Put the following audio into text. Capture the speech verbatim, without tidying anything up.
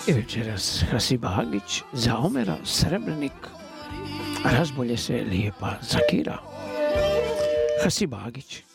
I večeras Hasibagić, za Omera Srebrenik, razbolje se lijepa Zakira. Hasibagić.